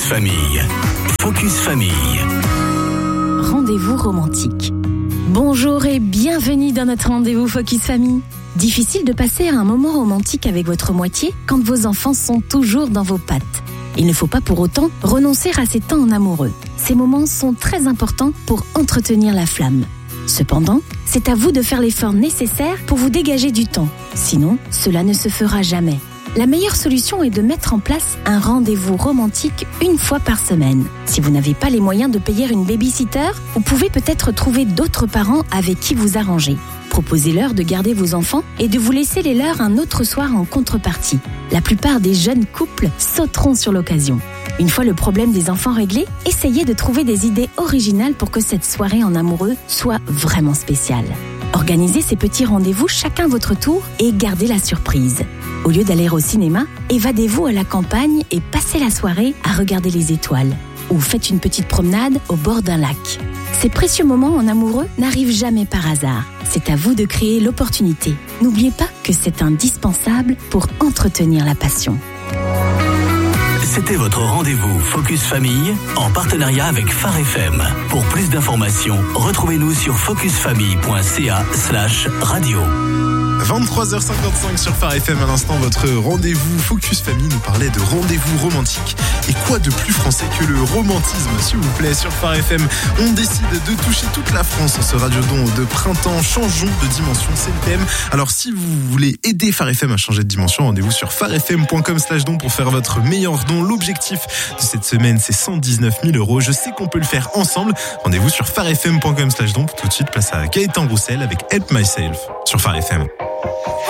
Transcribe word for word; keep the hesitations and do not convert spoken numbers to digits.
Famille. Focus Famille. Rendez-vous romantique. Bonjour et bienvenue dans notre rendez-vous Focus Famille. Difficile de passer un moment romantique avec votre moitié quand vos enfants sont toujours dans vos pattes. Il ne faut pas pour autant renoncer à ces temps en amoureux. Ces moments sont très importants pour entretenir la flamme. Cependant, c'est à vous de faire l'effort nécessaire pour vous dégager du temps. Sinon, cela ne se fera jamais. La meilleure solution est de mettre en place un rendez-vous romantique une fois par semaine. Si vous n'avez pas les moyens de payer une baby-sitter, vous pouvez peut-être trouver d'autres parents avec qui vous arranger. Proposez-leur de garder vos enfants et de vous laisser les leurs un autre soir en contrepartie. La plupart des jeunes couples sauteront sur l'occasion. Une fois le problème des enfants réglé, essayez de trouver des idées originales pour que cette soirée en amoureux soit vraiment spéciale. Organisez ces petits rendez-vous chacun votre tour et gardez la surprise. Au lieu d'aller au cinéma, évadez-vous à la campagne et passez la soirée à regarder les étoiles. Ou faites une petite promenade au bord d'un lac. Ces précieux moments en amoureux n'arrivent jamais par hasard. C'est à vous de créer l'opportunité. N'oubliez pas que c'est indispensable pour entretenir la passion. C'était votre rendez-vous Focus Famille en partenariat avec Phare F M. Pour plus d'informations, retrouvez-nous sur focusfamille.ca slash radio. vingt-trois heures cinquante-cinq sur Phare F M. À l'instant, votre rendez-vous Focus Famille nous parlait de rendez-vous romantique. Et quoi de plus français que le romantisme, s'il vous plaît, sur Phare F M. On décide de toucher toute la France en ce radiodon de printemps. Changeons de dimension, c'est le thème. Alors, si vous voulez aider Phare F M à changer de dimension, rendez-vous sur pharefm.com slash don pour faire votre meilleur don. L'objectif de cette semaine, c'est cent dix-neuf mille euros. Je sais qu'on peut le faire ensemble. Rendez-vous sur pharefm.com slash don. Tout de suite, place à Gaëtan Roussel avec Help Myself sur Phare F M.